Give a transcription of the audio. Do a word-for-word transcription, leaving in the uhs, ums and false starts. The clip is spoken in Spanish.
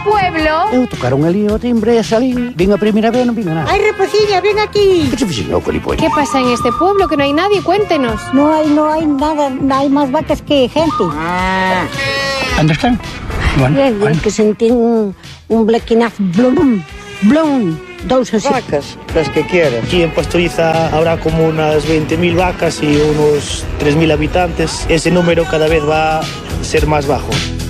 pueblo. Eu tocaron ali o timbre e salí. Vin a primeira vez, non vin a nada. Ai, Reposiña, ven aquí. Que che fixen eu, Colipolla? ¿Qué pasa en este pueblo? Que no hay nadie, cuéntenos. No hai, no hai nada, no hai máis vacas que gente. Onde están? Bueno, Bien, bueno. que sentín un, un blequinaz blum, blum, dous así. Vacas, las que quieras. Aquí en Pastoriza habrá como unas veinte mil vacas y unos tres mil habitantes. Ese número cada vez va a ser más bajo.